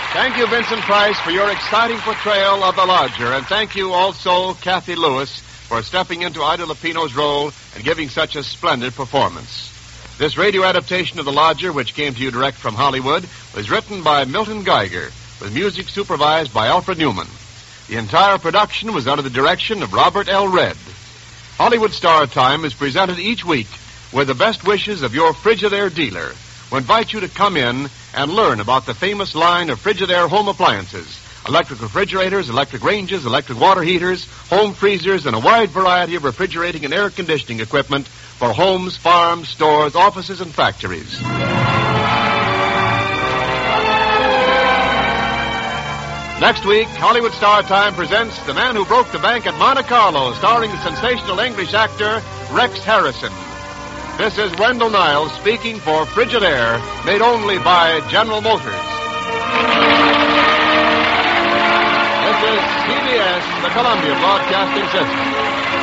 Thank you, Vincent Price, for your exciting portrayal of the Lodger, and thank you also, Kathy Lewis, for stepping into Ida Lupino's role and giving such a splendid performance. This radio adaptation of The Lodger, which came to you direct from Hollywood, was written by Milton Geiger, with music supervised by Alfred Newman. The entire production was under the direction of Robert L. Redd. Hollywood Star Time is presented each week with the best wishes of your Frigidaire dealer, who invite you to come in and learn about the famous line of Frigidaire home appliances: electric refrigerators, electric ranges, electric water heaters, home freezers, and a wide variety of refrigerating and air conditioning equipment for homes, farms, stores, offices, and factories. Next week, Hollywood Star Time presents The Man Who Broke the Bank at Monte Carlo, starring the sensational English actor Rex Harrison. This is Wendell Niles speaking for Frigidaire, made only by General Motors. This is CBS, the Columbia Broadcasting System.